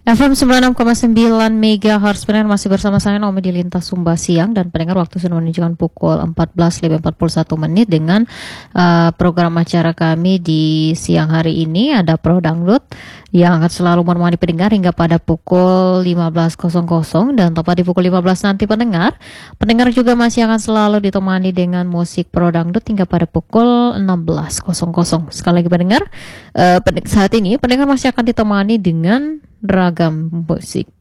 FM 96,9 MHz. Pendengar masih bersama saya Naomi di Lintas Sumba Siang, dan pendengar waktu sudah menunjukkan pukul 14.41 dengan program acara kami di siang hari ini ada Pro Dangdut yang akan selalu menemani pendengar hingga pada pukul 15.00, dan tepat di pukul 15 nanti pendengar juga masih akan selalu ditemani dengan musik Pro Dangdut hingga pada pukul 16.00. Sekali lagi pendengar, saat ini pendengar masih akan ditemani dengan ragam musik